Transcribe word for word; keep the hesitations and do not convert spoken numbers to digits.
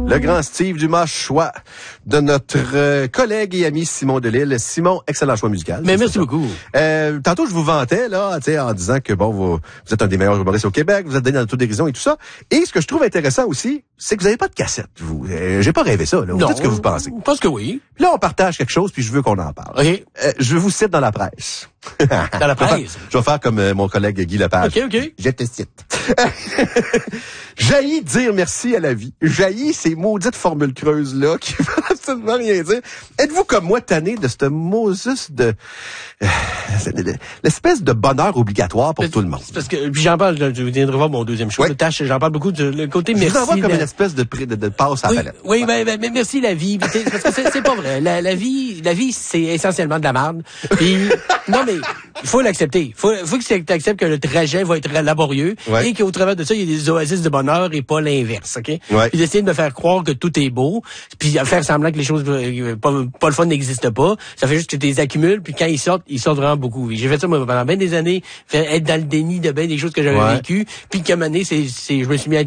Le grand Steve Dumas, choix de notre euh, collègue et ami Simon Delille. Simon, excellent choix musical. Mais merci ça. beaucoup. Euh, tantôt, je vous vantais, là, tu sais, en disant que, bon, vous, vous êtes un des meilleurs humoristes au Québec, vous êtes donné dans l'autodérision et tout ça. Et ce que je trouve intéressant aussi, c'est que vous n'avez pas de cassette, vous. Euh, j'ai pas rêvé ça, là. Vous non, dites ce que vous pensez. Je pense que oui. Là, on partage quelque chose, puis je veux qu'on en parle. OK. Euh, je vous cite dans la presse. Dans la presse? Je vais faire comme euh, mon collègue Guy Lepage. OK, OK. Je te cite. Jaillit dire merci à la vie. Jaillit ces maudites formules creuses-là qui veulent absolument rien dire. Êtes-vous comme moi tanné de ce Moses de... Euh, l'espèce de bonheur obligatoire pour c'est, tout le monde? Parce que, puis j'en parle, je viendrai voir mon deuxième show, oui. le tâche, j'en parle beaucoup, de, le côté je merci. Je vous envoie comme la... une espèce de, de, de passe à oui, la palette. Oui, ben, ben, ben, merci la vie. Parce que c'est, c'est pas vrai. La, la vie, la vie, c'est essentiellement de la merde. Puis, non, mais, il faut l'accepter. Faut, faut que tu acceptes que le trajet va être laborieux. Ouais. Et qu'au travers de ça, il y a des oasis de bonheur et pas l'inverse, OK? Ouais. Puis d'essayer de me faire croire que tout est beau, puis faire semblant que les choses, pas, pas le fun n'existe pas. Ça fait juste que tu les accumules, puis quand ils sortent, ils sortent vraiment beaucoup. J'ai fait ça, moi, pendant bien des années, être dans le déni de bien des choses que j'avais ouais. vécues, puis qu'à un moment donné, c'est, c'est, je me suis mis à